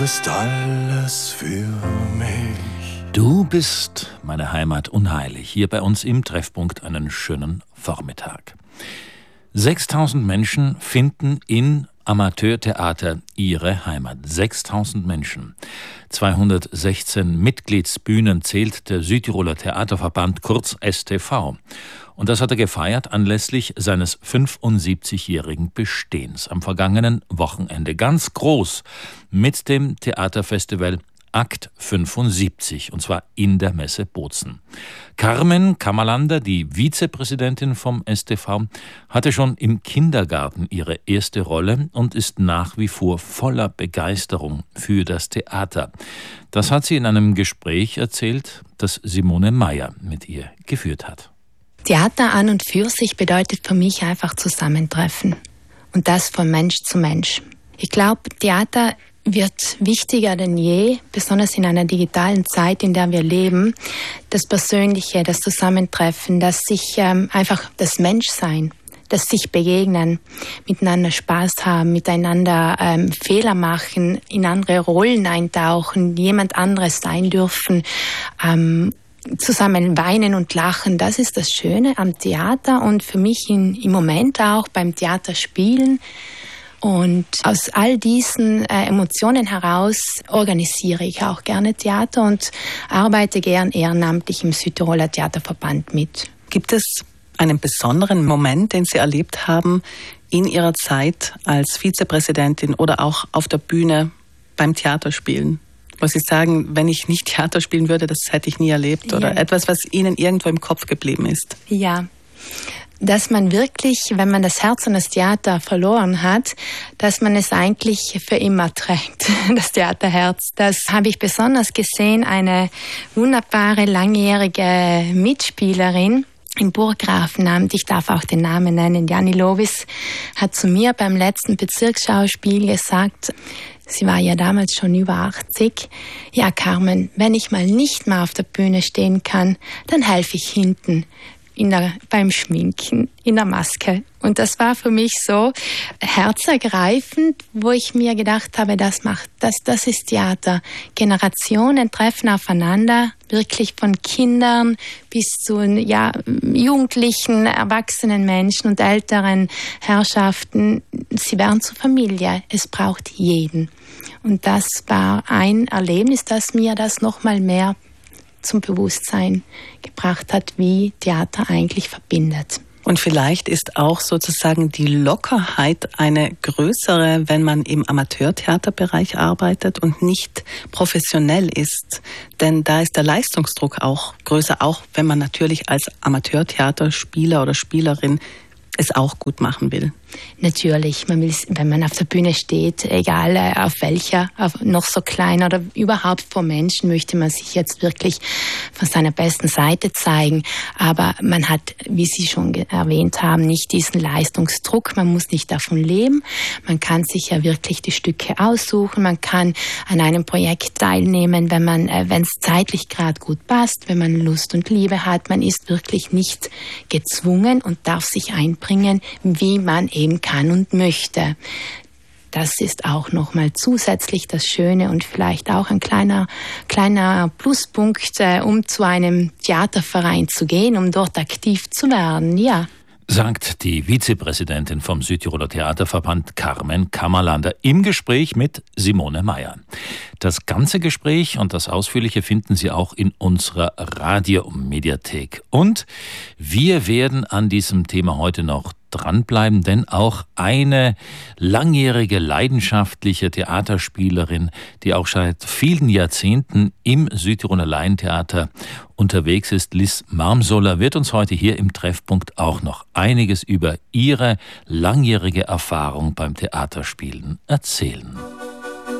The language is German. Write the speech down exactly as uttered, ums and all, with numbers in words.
bist alles für mich. Du bist meine Heimat unheilig. Hier bei uns im Treffpunkt einen schönen Vormittag. sechstausend Menschen finden in Amateurtheater ihre Heimat. sechstausend Menschen. zweihundertsechzehn Mitgliedsbühnen zählt der Südtiroler Theaterverband, kurz S T V. Und das hat er gefeiert anlässlich seines fünfundsiebzigjährigen Bestehens am vergangenen Wochenende. Ganz groß mit dem Theaterfestival Akt fünfundsiebzig, und zwar in der Messe Bozen. Carmen Kammerlander, die Vizepräsidentin vom S T V, hatte schon im Kindergarten ihre erste Rolle und ist nach wie vor voller Begeisterung für das Theater. Das hat sie in einem Gespräch erzählt, das Simone Meyer mit ihr geführt hat. Theater an und für sich bedeutet für mich einfach Zusammentreffen. Und das von Mensch zu Mensch. Ich glaube, Theater wird wichtiger denn je, besonders in einer digitalen Zeit, in der wir leben. Das Persönliche, das Zusammentreffen, das sich ähm, einfach das Menschsein, das sich begegnen, miteinander Spaß haben, miteinander ähm, Fehler machen, in andere Rollen eintauchen, jemand anderes sein dürfen, ähm, zusammen weinen und lachen. Das ist das Schöne am Theater und für mich in, im Moment auch beim Theaterspielen. Und aus all diesen äh, Emotionen heraus organisiere ich auch gerne Theater und arbeite gern ehrenamtlich im Südtiroler Theaterverband mit. Gibt es einen besonderen Moment, den Sie erlebt haben in Ihrer Zeit als Vizepräsidentin oder auch auf der Bühne beim Theaterspielen? Wo Sie sagen, wenn ich nicht Theater spielen würde, das hätte ich nie erlebt. Oder ja. Etwas, was Ihnen irgendwo im Kopf geblieben ist? Ja, dass man wirklich, wenn man das Herz an das Theater verloren hat, dass man es eigentlich für immer trägt, das Theaterherz. Das habe ich besonders gesehen, eine wunderbare, langjährige Mitspielerin im Burggrafenamt, ich darf auch den Namen nennen, Janni Lovis, hat zu mir beim letzten Bezirksschauspiel gesagt, sie war ja damals schon über achtzig. Ja, Carmen, wenn ich mal nicht mehr auf der Bühne stehen kann, dann helfe ich hinten in der, beim Schminken, in der Maske. Und das war für mich so herzergreifend, wo ich mir gedacht habe, das macht, das, das ist Theater. Generationen treffen aufeinander, wirklich von Kindern bis zu ja, jugendlichen, erwachsenen Menschen und älteren Herrschaften. Sie werden zur Familie. Es braucht jeden. Und das war ein Erlebnis, das mir das nochmal mehr zum Bewusstsein gebracht hat, wie Theater eigentlich verbindet. Und vielleicht ist auch sozusagen die Lockerheit eine größere, wenn man im Amateurtheaterbereich arbeitet und nicht professionell ist. Denn da ist der Leistungsdruck auch größer, auch wenn man natürlich als Amateurtheaterspieler oder Spielerin es auch gut machen will. Natürlich, man will, wenn man auf der Bühne steht, egal auf welcher, auf noch so klein oder überhaupt vor Menschen, möchte man sich jetzt wirklich von seiner besten Seite zeigen. Aber man hat, wie Sie schon erwähnt haben, nicht diesen Leistungsdruck. Man muss nicht davon leben. Man kann sich ja wirklich die Stücke aussuchen. Man kann an einem Projekt teilnehmen, wenn man, wenn es zeitlich gerade gut passt, wenn man Lust und Liebe hat. Man ist wirklich nicht gezwungen und darf sich einbringen, wie man eben kann und möchte. Das ist auch nochmal zusätzlich das Schöne und vielleicht auch ein kleiner, kleiner Pluspunkt, äh, um zu einem Theaterverein zu gehen, um dort aktiv zu werden, ja. Sagt die Vizepräsidentin vom Südtiroler Theaterverband Carmen Kammerlander im Gespräch mit Simone Meyer. Das ganze Gespräch und das Ausführliche finden Sie auch in unserer Radiomediathek. Und wir werden an diesem Thema heute noch dranbleiben, denn auch eine langjährige, leidenschaftliche Theaterspielerin, die auch seit vielen Jahrzehnten im Südtiroler Laientheater unterwegs ist, Liz Marmsoller, wird uns heute hier im Treffpunkt auch noch einiges über ihre langjährige Erfahrung beim Theaterspielen erzählen.